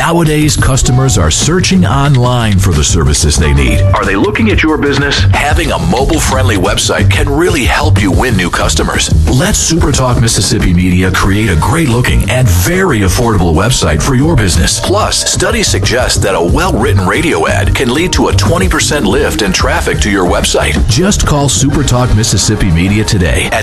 Nowadays, customers are searching online for the services they need. Are they looking at your business? Having a mobile-friendly website can really help you win new customers. Let SuperTalk Mississippi Media create a great-looking and very affordable website for your business. Plus, studies suggest that a well-written radio ad can lead to a 20% lift in traffic to your website. Just call SuperTalk Mississippi Media today at